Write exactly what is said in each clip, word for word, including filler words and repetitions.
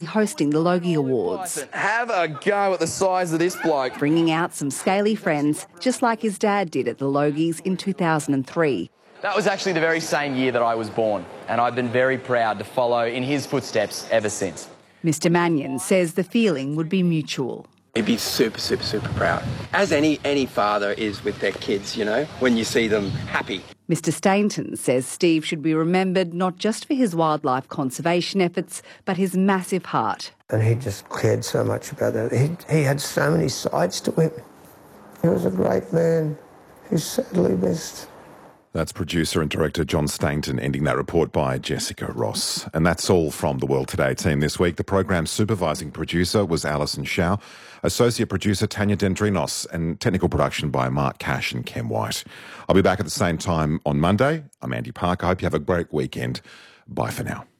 hosting the Logie Awards. Have a go at the size of this bloke. Bringing out some scaly friends, just like his dad did at the Logies in two thousand three. That was actually the very same year that I was born, and I've been very proud to follow in his footsteps ever since. Mister Mannion says the feeling would be mutual. He'd be super, super, super proud, as any any father is with their kids, you know, when you see them happy. Mister Stainton says Steve should be remembered not just for his wildlife conservation efforts, but his massive heart. And he just cared so much about that. He, he had so many sides to him. He was a great man who's sadly missed. That's producer and director John Stainton ending that report by Jessica Ross. And that's all from the World Today team this week. The program's supervising producer was Alison Shaw, associate producer Tanya Dendrinos, and technical production by Mark Cash and Ken White. I'll be back at the same time on Monday. I'm Andy Park. I hope you have a great weekend. Bye for now.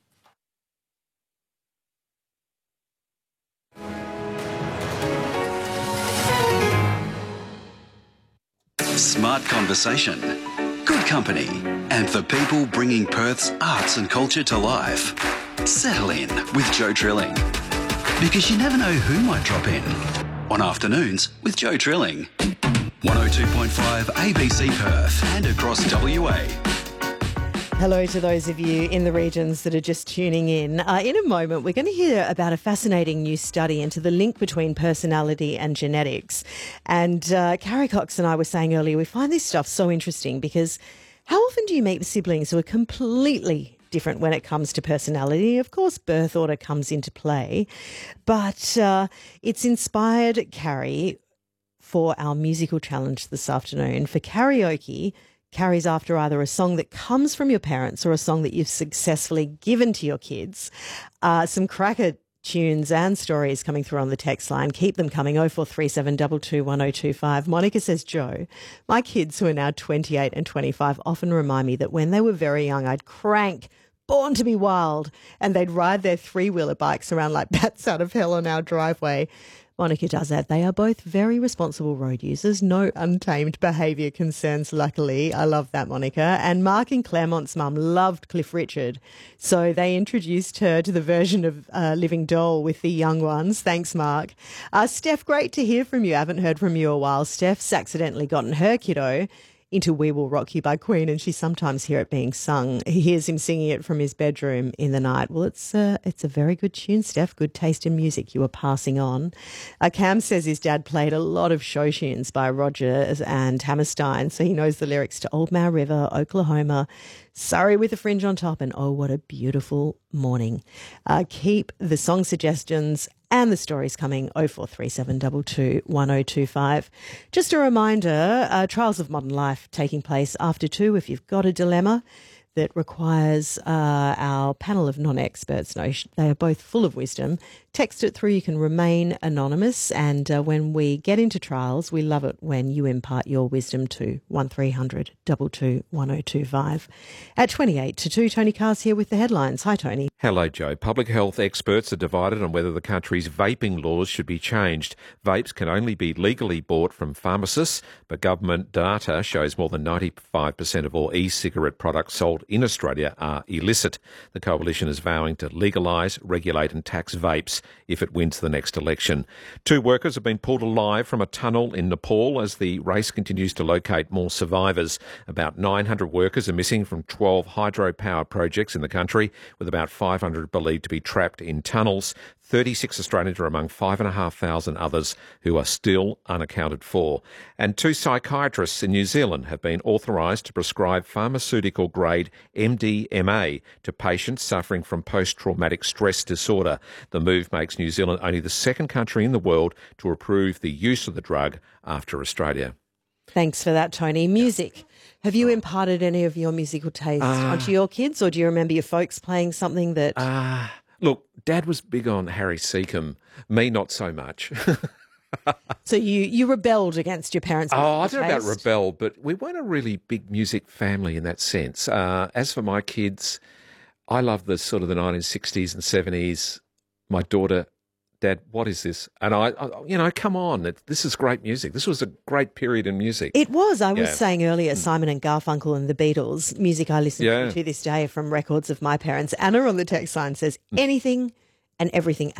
Smart conversation, good company, and for people bringing Perth's arts and culture to life. Settle in with Joe Trilling, because you never know who might drop in on Afternoons with Joe Trilling. one oh two point five A B C Perth and across W A. Hello to those of you in the regions that are just tuning in. Uh, in a moment, we're going to hear about a fascinating new study into the link between personality and genetics. And uh, Carrie Cox and I were saying earlier, we find this stuff so interesting because how often do you meet siblings who are completely different when it comes to personality? Of course, birth order comes into play, but uh, it's inspired Carrie for our musical challenge this afternoon. For karaoke, Carrie's after either a song that comes from your parents or a song that you've successfully given to your kids. Uh, some cracker tunes and stories coming through on the text line. Keep them coming, oh four three seven, two two, one oh two five. Monica says, Joe, my kids who are now twenty-eight and twenty-five often remind me that when they were very young, I'd crank Born to be Wild, and they'd ride their three-wheeler bikes around like bats out of hell on our driveway. Monica does that. They are both very responsible road users. No untamed behaviour concerns, luckily. I love that, Monica. And Mark and Claremont's mum loved Cliff Richard, so they introduced her to the version of uh, Living Doll with the young ones. Thanks, Mark. Uh, Steph, great to hear from you. I haven't heard from you a while. Steph's accidentally gotten her kiddo into We Will Rock You by Queen, and she sometimes hear it being sung. He hears him singing it from his bedroom in the night. Well, it's a, it's a very good tune, Steph. Good taste in music you are passing on. Uh, Cam says his dad played a lot of show tunes by Rogers and Hammerstein, so he knows the lyrics to Old Mare River, Oklahoma, Surrey with a Fringe on Top, and Oh, What a Beautiful Morning. Uh, keep the song suggestions and the stories coming, oh four three seven, two two, one oh two five. Just a reminder, uh, Trials of Modern Life taking place after two. If you've got a dilemma that requires uh, our panel of non-experts, no, they are both full of wisdom, text it through. You can remain anonymous, and uh, when we get into trials, we love it when you impart your wisdom to one three hundred, two two, one oh two five. At twenty-eight to two, Tony Carr's here with the headlines. Hi, Tony. Hello, Joe. Public health experts are divided on whether the country's vaping laws should be changed. Vapes can only be legally bought from pharmacists, but government data shows more than ninety-five percent of all e-cigarette products sold in Australia are illicit. The coalition is vowing to legalise, regulate and tax vapes if it wins the next election. Two workers have been pulled alive from a tunnel in Nepal as the race continues to locate more survivors. About nine hundred workers are missing from twelve hydropower projects in the country, with about five hundred believed to be trapped in tunnels. thirty-six Australians are among five thousand five hundred others who are still unaccounted for. And two psychiatrists in New Zealand have been authorised to prescribe pharmaceutical-grade M D M A to patients suffering from post-traumatic stress disorder. The move makes New Zealand only the second country in the world to approve the use of the drug after Australia. Thanks for that, Tony. Music. Have you imparted any of your musical tastes uh, onto your kids, or do you remember your folks playing something that... Uh, look, Dad was big on Harry Seacombe. Me, not so much. So you, you rebelled against your parents' Oh, I don't know taste. about rebel, but we weren't a really big music family in that sense. Uh, as for my kids, I love the sort of the nineteen sixties and seventies. My daughter... Dad, what is this? And I, I you know, come on, it, this is great music. This was a great period in music. It was. I was yeah. saying earlier, Simon and Garfunkel and the Beatles, music I listen yeah. to to this day from records of my parents. Anna on the text line says anything and everything